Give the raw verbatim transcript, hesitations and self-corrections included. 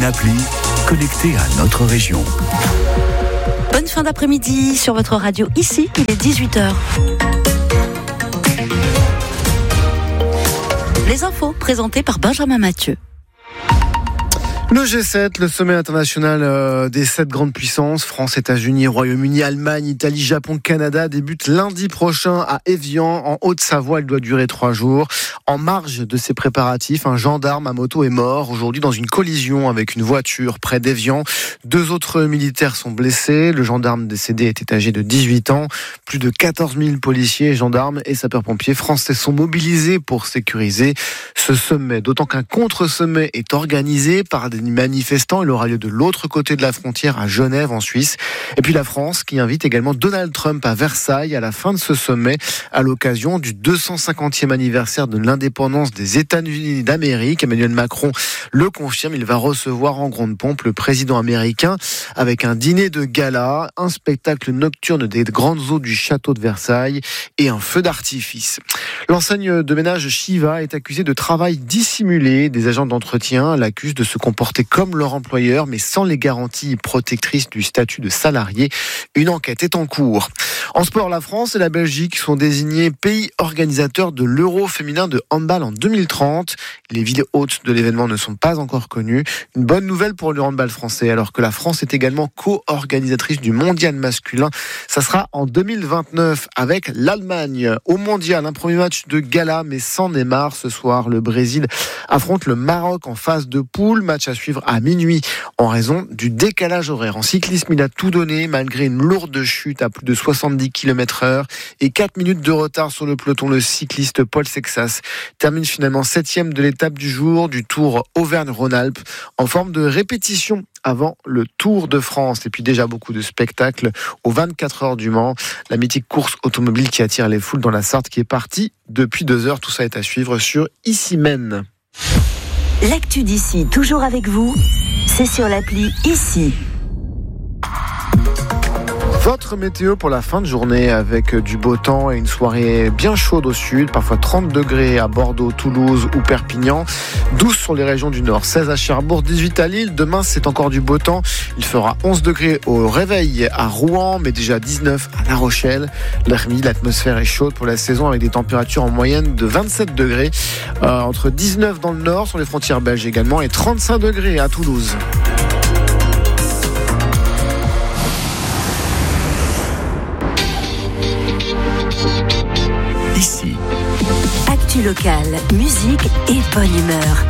appli connectée à notre région. Bonne fin d'après-midi sur votre radio. Ici, il est dix-huit heures. Les infos présentées par Benjamin Mathieu. Le G sept, le sommet international euh, des sept grandes puissances, France, États-Unis, Royaume-Uni, Allemagne, Italie, Japon, Canada, débute lundi prochain à Évian, en Haute-Savoie. Il doit durer trois jours. En marge de ces préparatifs, un gendarme à moto est mort aujourd'hui dans une collision avec une voiture près d'Évian. Deux autres militaires sont blessés. Le gendarme décédé était âgé de dix-huit ans. Plus de quatorze mille policiers, gendarmes et sapeurs-pompiers français sont mobilisés pour sécuriser ce sommet. D'autant qu'un contre-sommet est organisé par des manifestants. Il aura lieu de l'autre côté de la frontière, à Genève, en Suisse. Et puis la France, qui invite également Donald Trump à Versailles à la fin de ce sommet, à l'occasion du deux cent cinquantième anniversaire de l'indépendance des États-Unis d'Amérique. Emmanuel Macron le confirme. Il va recevoir en grande pompe le président américain avec un dîner de gala, un spectacle nocturne des grandes eaux du château de Versailles et un feu d'artifice. L'enseigne de ménage Shiva est accusée de travail dissimulé. Des agents d'entretien l'accusent de se comporter comme leur employeur, mais sans les garanties protectrices du statut de salarié. Une enquête est en cours. En sport, la France et la Belgique sont désignés pays organisateurs de l'Euro féminin de handball en deux mille trente. Les villes hôtes de l'événement ne sont pas encore connues. Une bonne nouvelle pour le handball français, alors que la France est également co-organisatrice du mondial masculin. Ça sera en deux mille vingt-neuf avec l'Allemagne. Au mondial, un premier match de gala, mais sans Neymar. Ce soir, le Brésil affronte le Maroc en phase de poule. Match à suivre à minuit en raison du décalage horaire. En cyclisme, il a tout donné malgré une lourde chute à plus de soixante-dix kilomètres heure et quatre minutes de retard sur le peloton. Le cycliste Paul Sexas termine finalement septième de l'étape du jour du Tour Auvergne-Rhône-Alpes en forme de répétition avant le Tour de France. Et puis déjà beaucoup de spectacles aux vingt-quatre heures du Mans. La mythique course automobile qui attire les foules dans la Sarthe qui est partie depuis deux heures. Tout ça est à suivre sur Ici Même. L'actu d'ici, toujours avec vous, c'est sur l'appli Ici. Votre météo pour la fin de journée avec du beau temps et une soirée bien chaude au sud, parfois trente degrés à Bordeaux, Toulouse ou Perpignan, douze sur les régions du nord, seize à Cherbourg, dix-huit à Lille. Demain, c'est encore du beau temps. Il fera onze degrés au réveil à Rouen, mais déjà dix-neuf à La Rochelle. L'après-midi, l'atmosphère est chaude pour la saison avec des températures en moyenne de vingt-sept degrés, euh, entre dix-neuf dans le nord, sur les frontières belges également, et trente-cinq degrés à Toulouse. Ici. Actu locale, musique et bonne humeur.